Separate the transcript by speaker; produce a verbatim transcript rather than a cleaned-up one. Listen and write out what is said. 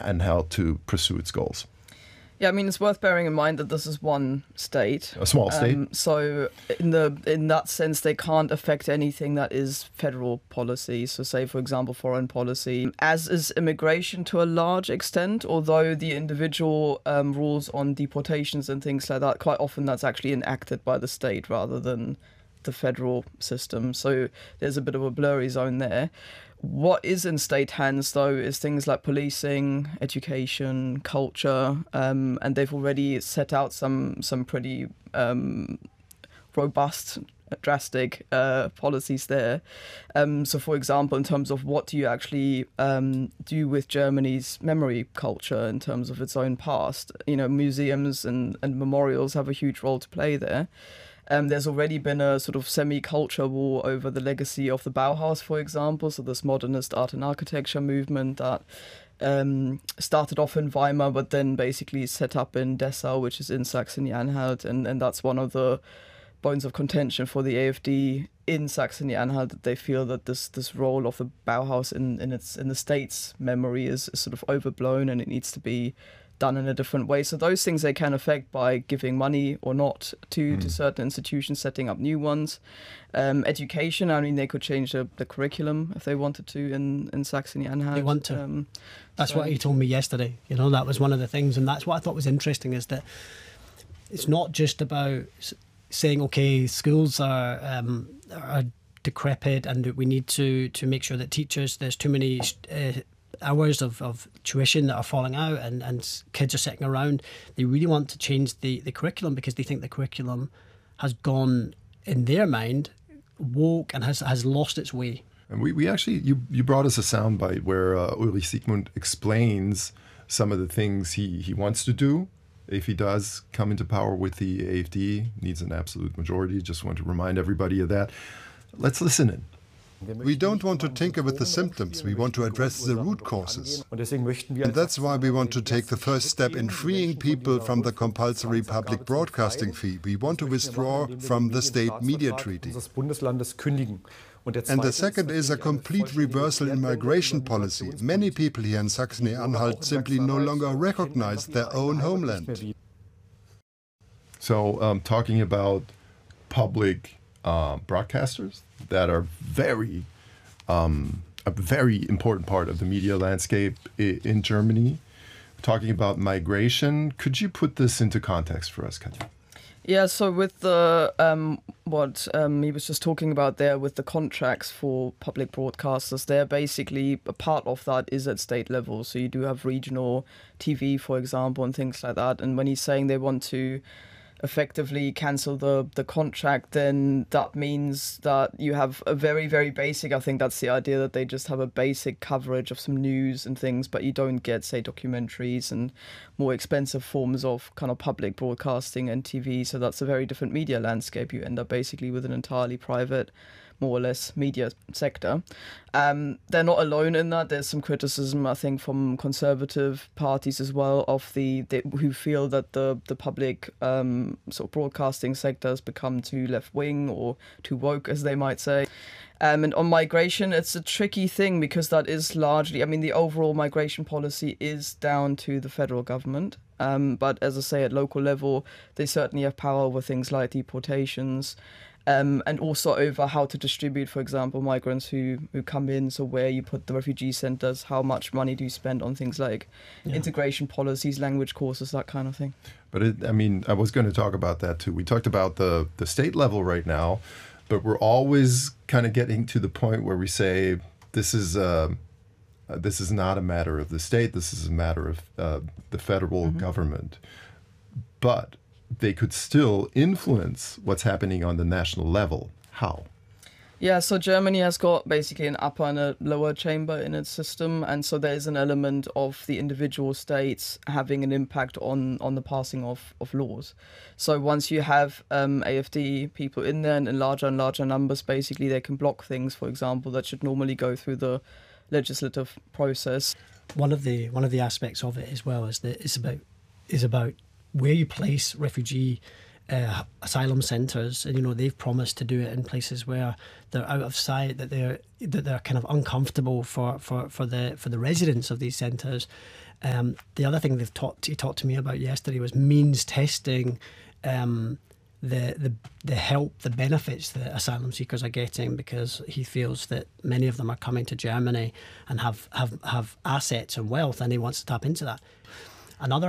Speaker 1: Saxony-Anhalt to pursue its goals?
Speaker 2: Yeah, I mean, it's worth bearing in mind that this is one state.
Speaker 1: A small state.
Speaker 2: Um, so in the in that sense, they can't affect anything that is federal policy. So say, for example, foreign policy, as is immigration to a large extent, although the individual um, rules on deportations and things like that, quite often that's actually enacted by the state rather than the federal system. So there's a bit of a blurry zone there. What is in state hands, though, is things like policing, education, culture, um, and they've already set out some some pretty um, robust, drastic uh, policies there. Um, so, for example, in terms of what do you actually um, do with Germany's memory culture in terms of its own past, you know, museums and, and memorials have a huge role to play there. Um, there's already been a sort of semi-culture war over the legacy of the Bauhaus, for example, so this modernist art and architecture movement that um, started off in Weimar, but then basically set up in Dessau, which is in Saxony-Anhalt, and, and that's one of the bones of contention for the AfD in Saxony-Anhalt, that they feel that this this role of the Bauhaus in, in its in the state's memory is, is sort of overblown and it needs to be done in a different way. So those things they can affect by giving money or not to, mm. to certain institutions, setting up new ones. Um, education, I mean, they could change the, the curriculum if they wanted to in, in Saxony-Anhalt.
Speaker 3: They want to.
Speaker 2: Um,
Speaker 3: that's
Speaker 2: so.
Speaker 3: what he told me yesterday. You know, that was one of the things. And that's what I thought was interesting, is that it's not just about saying, okay, schools are, um, are decrepit and we need to, to make sure that teachers, there's too many uh, hours of, of tuition that are falling out and, and kids are sitting around. They really want to change the, the curriculum because they think the curriculum has gone, in their mind, woke and has, has lost its way.
Speaker 1: And we, we actually, you, you brought us a soundbite where uh, Ulrich Siegmund explains some of the things he, he wants to do if he does come into power with the AfD, needs an absolute majority. Just want to remind everybody of that. Let's listen in.
Speaker 4: We don't want to tinker with the symptoms, we want to address the root causes. And that's why we want to take the first step in freeing people from the compulsory public broadcasting fee. We want to withdraw from the state media treaty. And the second is a complete reversal in migration policy. Many people here in Saxony-Anhalt simply no longer recognize their own homeland.
Speaker 1: So um, talking about public uh, broadcasters that are very, um, a very important part of the media landscape i- in Germany. Talking about migration, could you put this into context for us, Katja?
Speaker 2: Yeah, so with the um, what um, he was just talking about there with the contracts for public broadcasters, they're basically a part of that is at state level. So you do have regional T V, for example, and things like that. And when he's saying they want to effectively cancel the the contract, then that means that you have a very, very basic, I think that's the idea, that they just have a basic coverage of some news and things, but you don't get, say, documentaries and more expensive forms of kind of public broadcasting and T V. So that's a very different media landscape. You end up basically with an entirely private, more or less, media sector. Um, they're not alone in that. There's some criticism, I think, from conservative parties as well, of the, the who feel that the the public um, sort of broadcasting sector has become too left-wing or too woke, as they might say. Um, and on migration, it's a tricky thing because that is largely, I mean, the overall migration policy is down to the federal government. Um, but as I say, at local level, they certainly have power over things like deportations. Um, and also over how to distribute, for example, migrants who, who come in, so where you put the refugee centres, how much money do you spend on things like yeah. integration policies, language courses, that kind of thing.
Speaker 1: But, it, I mean, I was going to talk about that too. We talked about the, the state level right now, but we're always kind of getting to the point where we say this is, uh, uh, this is not a matter of the state, this is a matter of uh, the federal mm-hmm. government. But they could still influence what's happening on the national level. How?
Speaker 2: Yeah, so Germany has got basically an upper and a lower chamber in its system, and so there is an element of the individual states having an impact on, on the passing of, of laws. So once you have um, AfD people in there and in larger and larger numbers, basically they can block things, for example, that should normally go through the legislative process.
Speaker 3: One of the one of the aspects of it as well is that it's about is about where you place refugee uh, asylum centres, and you know they've promised to do it in places where they're out of sight, that they're that they're kind of uncomfortable for, for, for the for the residents of these centres, Um, the other thing they've talked he talked to me about yesterday was means testing um, the, the the help, the benefits that asylum seekers are getting, because he feels that many of them are coming to Germany and have, have, have assets and wealth, and he wants to tap into that. Another